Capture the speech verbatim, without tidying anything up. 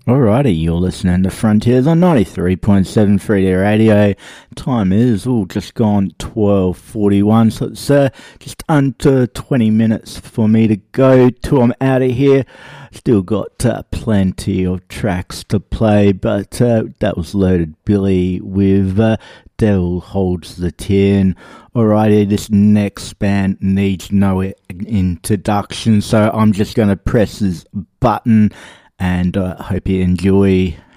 Alrighty, you're listening to Frontiers on ninety-three point seven Free D Radio. Time is all just gone twelve forty-one, so it's uh, just under twenty minutes for me to go till I'm out of here. Still got uh, plenty of tracks to play, but uh, that was Loaded Billy with uh, Devil Holds the Tune. Alrighty, this next band needs no introduction, so I'm just going to press this button and I uh, hope you enjoy